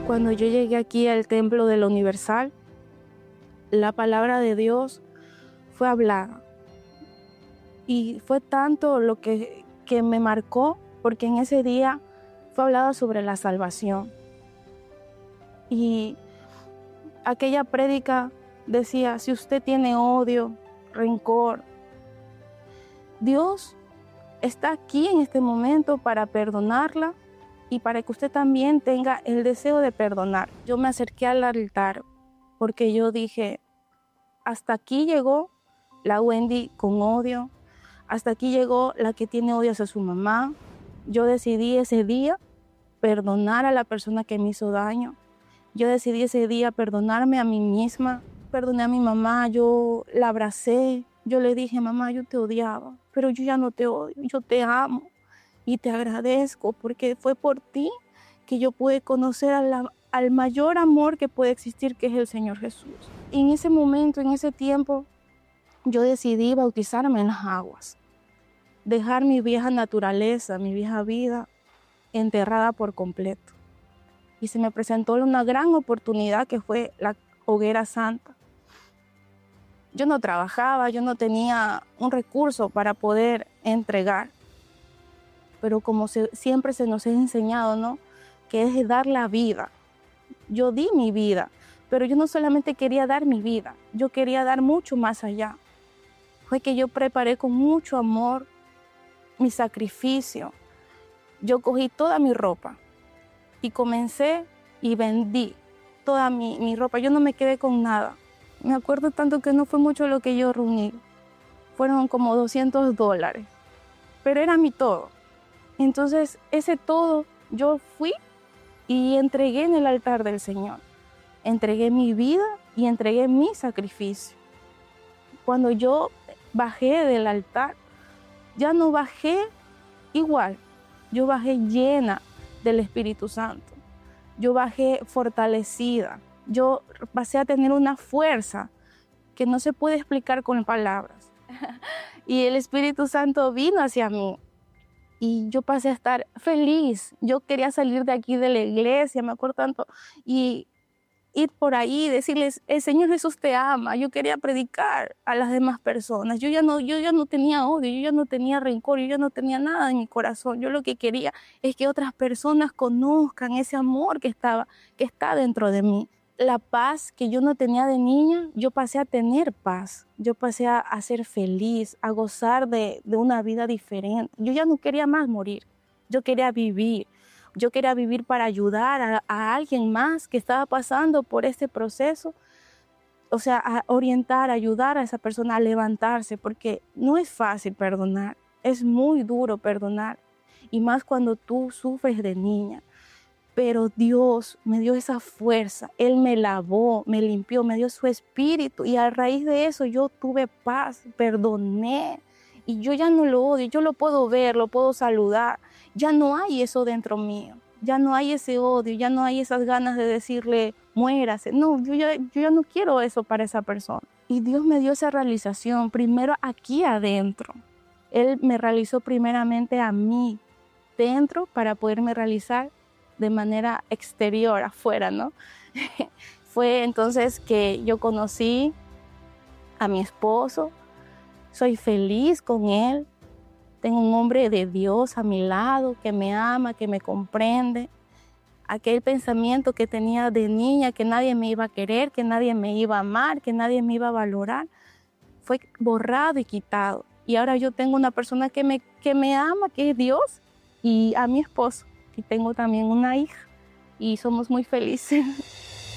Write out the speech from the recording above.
Cuando yo llegué aquí al templo de la Universal, la palabra de Dios fue hablada. Y fue tanto lo que me marcó, porque en ese día fue hablado sobre la salvación. Y aquella prédica decía, si usted tiene odio, rencor, Dios está aquí en este momento para perdonarla y para que usted también tenga el deseo de perdonar. Yo me acerqué al altar porque yo dije, hasta aquí llegó la Wendy con odio, hasta aquí llegó la que tiene odio hacia su mamá. Yo decidí ese día perdonar a la persona que me hizo daño. Yo decidí ese día perdonarme a mí misma. Perdoné a mi mamá, yo la abracé. Yo le dije, mamá, yo te odiaba, pero yo ya no te odio, yo te amo y te agradezco porque fue por ti que yo pude conocer al mayor amor que puede existir, que es el Señor Jesús. Y en ese momento, en ese tiempo, yo decidí bautizarme en las aguas, dejar mi vieja naturaleza, mi vieja vida enterrada por completo. Y se me presentó una gran oportunidad que fue la hoguera santa. Yo no trabajaba, yo no tenía un recurso para poder entregar, pero como siempre se nos ha enseñado, ¿no?, que es dar la vida. Yo di mi vida, pero yo no solamente quería dar mi vida, yo quería dar mucho más allá. Fue que yo preparé con mucho amor mi sacrificio. Yo cogí toda mi ropa y comencé y vendí toda mi ropa. Yo no me quedé con nada. Me acuerdo tanto que no fue mucho lo que yo reuní. Fueron como $200, pero era mi todo. Entonces, ese todo yo fui y entregué en el altar del Señor. Entregué mi vida y entregué mi sacrificio. Cuando yo bajé del altar, ya no bajé igual. Yo bajé llena del Espíritu Santo. Yo bajé fortalecida. Yo pasé a tener una fuerza que no se puede explicar con palabras. Y el Espíritu Santo vino hacia mí. Y yo pasé a estar feliz. Yo quería salir de aquí de la iglesia, me acuerdo tanto, y ir por ahí, decirles, el Señor Jesús te ama. Yo quería predicar a las demás personas. Yo ya no tenía odio, yo ya no tenía rencor, yo ya no tenía nada en mi corazón. Yo lo que quería es que otras personas conozcan ese amor que está dentro de mí. La paz que yo no tenía de niña, yo pasé a tener paz. Yo pasé a ser feliz, a gozar de una vida diferente. Yo ya no quería más morir, yo quería vivir. Yo quería vivir para ayudar a alguien más que estaba pasando por este proceso. O sea, a orientar, a ayudar a esa persona a levantarse, porque no es fácil perdonar. Es muy duro perdonar. Y más cuando tú sufres de niña. Pero Dios me dio esa fuerza. Él me lavó, me limpió, me dio su espíritu. Y a raíz de eso yo tuve paz, perdoné. Y yo ya no lo odio, yo lo puedo ver, lo puedo saludar. Ya no hay eso dentro mío, ya no hay ese odio, ya no hay esas ganas de decirle, muérase. No, yo ya no quiero eso para esa persona. Y Dios me dio esa realización, primero aquí adentro. Él me realizó primeramente a mí, dentro, para poderme realizar de manera exterior, afuera, ¿no? Fue entonces que yo conocí a mi esposo, soy feliz con él. Tengo un hombre de Dios a mi lado que me ama, que me comprende. Aquel pensamiento que tenía de niña, que nadie me iba a querer, que nadie me iba a amar, que nadie me iba a valorar, fue borrado y quitado. Y ahora yo tengo una persona que me ama, que es Dios, y a mi esposo. Y tengo también una hija y somos muy felices.